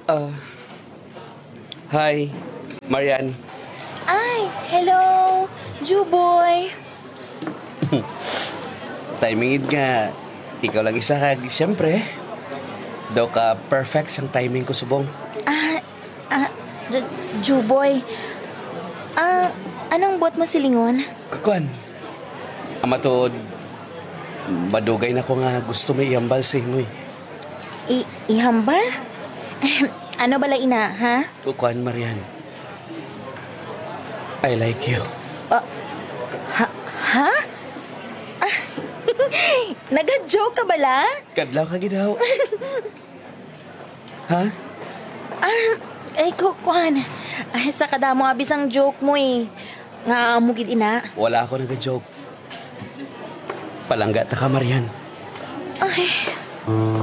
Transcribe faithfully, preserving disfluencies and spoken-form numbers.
Ah, hi, Marian. Ay, hello, Juboy. Timingid nga. Ikaw lang isa kag, siyempre. Daw ka perfect sang timing ko subong. Ah, ah, J- Juboy. Ah, anong buot mo silingon? Kakuan. Amatod, madugay na ko nga gusto may iambal sa imo eh. I ihambal? Ano bala ina, ha? Kukuan, Marian. I like you. Ah, ha? Ha? Ah, Naga-joke ka bala? Kadlaw ka gidaw. Ha? Ah, ay, kukuan. Ay, sa kadamo abis ang joke mo eh. Nga mo gid ina. Wala ako nag-joke. Palangga ta ka, Marian. Ay,